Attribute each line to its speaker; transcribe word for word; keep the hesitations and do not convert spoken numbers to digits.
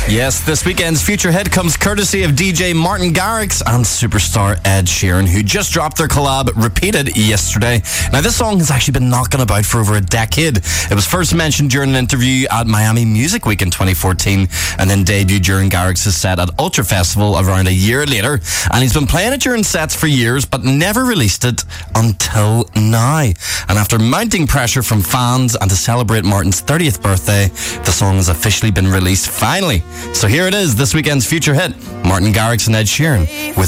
Speaker 1: Yes, this weekend's feature hit comes courtesy of D J Martin Garrix and superstar Ed Sheeran, who just dropped their collab Repeated yesterday. Now, this song has actually been knocking about for over a decade. It was first mentioned during an interview at Miami Music Week in twenty fourteen, and then debuted during Garrix's set at Ultra Festival around a year later. And he's been playing it during sets for years, but never released it until now. And after mounting pressure from fans and to celebrate Martin's thirtieth birthday, the song has officially been released finally. So here it is, this weekend's feature hit, Martin Garrix and Ed Sheeran with